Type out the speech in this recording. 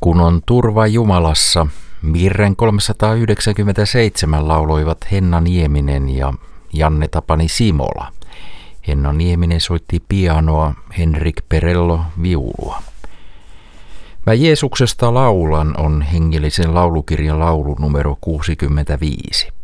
Kun on turva Jumalassa, Virren 397 lauloivat Henna Nieminen ja Janne Tapani Simola. Henna Nieminen soitti pianoa, Henrik Perello viulua. Mä Jeesuksesta laulan on hengellisen laulukirjan laulu numero 65.